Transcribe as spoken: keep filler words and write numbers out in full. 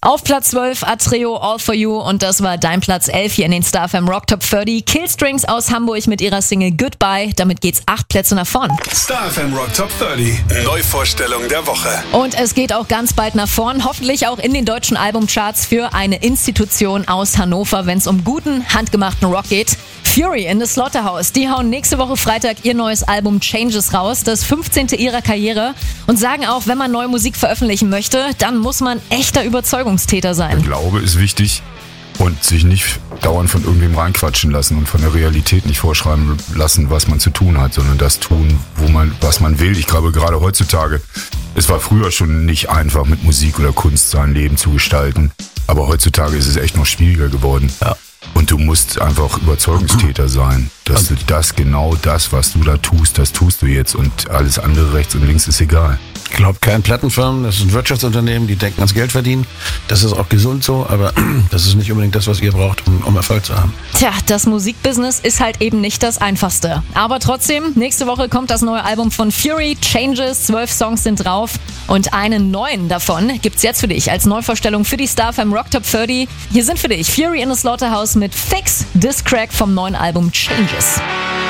Auf Platz zwölf Atreo All For You und das war dein Platz elf hier in den Star F M Rock Top dreißig. Killstrings aus Hamburg mit ihrer Single Goodbye. Damit geht's acht Plätze nach vorn. Star F M Rock Top dreißig. Neuvorstellung der Woche. Und es geht auch ganz bald nach vorn, hoffentlich auch in den deutschen Albumcharts für eine Institution aus Hannover, wenn es um guten, handgemachten Rock geht. Fury in the Slaughterhouse, die hauen nächste Woche Freitag ihr neues Album Changes raus, das fünfzehnte ihrer Karriere, und sagen auch, wenn man neue Musik veröffentlichen möchte, dann muss man echter Überzeugungstäter sein. Der Glaube ist wichtig und sich nicht dauernd von irgendwem reinquatschen lassen und von der Realität nicht vorschreiben lassen, was man zu tun hat, sondern das tun, wo man, was man will. Ich glaube, gerade heutzutage, es war früher schon nicht einfach, mit Musik oder Kunst sein Leben zu gestalten, aber heutzutage ist es echt noch schwieriger geworden. Ja. Und du musst einfach Überzeugungstäter sein, dass du das, genau das, was du da tust, das tust du jetzt und alles andere rechts und links ist egal. Ich glaube, kein Plattenfirmen, das sind Wirtschaftsunternehmen, die denken ans Geld verdienen. Das ist auch gesund so, aber das ist nicht unbedingt das, was ihr braucht, um, um Erfolg zu haben. Tja, das Musikbusiness ist halt eben nicht das Einfachste. Aber trotzdem, nächste Woche kommt das neue Album von Fury, Changes, zwölf Songs sind drauf und einen neuen davon gibt's jetzt für dich als Neuvorstellung für die Star F M Rock Top dreißig. Hier sind für dich Fury in the Slaughterhouse mit Fix This Crack vom neuen Album Changes.